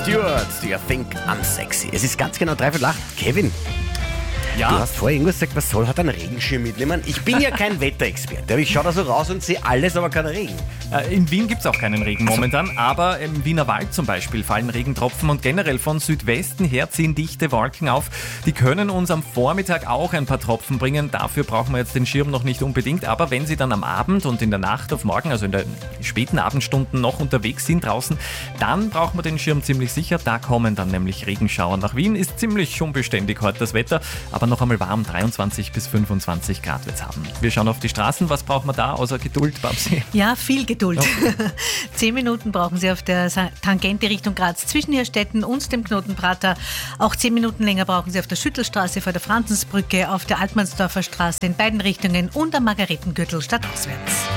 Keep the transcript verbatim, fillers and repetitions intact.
Stewart, do you think I'm sexy? Es ist ganz genau dreiviertel acht. Kevin, Ja. du hast vorher irgendwas gesagt, man soll halt einen Regenschirm mitnehmen. Ich bin ja kein Wetterexperte, aber ich schaue da so raus und sehe alles, aber keinen Regen. Äh, In Wien gibt es auch keinen Regen momentan, aber im Wiener Wald zum Beispiel fallen Regentropfen und generell von Südwesten her ziehen dichte Wolken auf. Die können uns am Vormittag auch ein paar Tropfen bringen. Dafür brauchen wir jetzt den Schirm noch nicht unbedingt, aber wenn Sie dann am Abend und in der Nacht auf morgen, also in den späten Abendstunden noch unterwegs sind draußen, dann brauchen wir den Schirm ziemlich sicher. Da kommen dann nämlich Regenschauer nach Wien. Ist ziemlich unbeständig heute das Wetter, aber noch einmal warm, dreiundzwanzig bis fünfundzwanzig Grad wird's haben. Wir schauen auf die Straßen. Was braucht man da außer Geduld, Babsi? Ja, viel Geduld. Zehn Minuten brauchen Sie auf der Sa- Tangente Richtung Graz zwischen Herstetten und dem Knotenprater. Auch zehn Minuten länger brauchen Sie auf der Schüttelstraße vor der Franzensbrücke, auf der Altmannsdorfer Straße in beiden Richtungen und am Margaretengürtel stadtauswärts.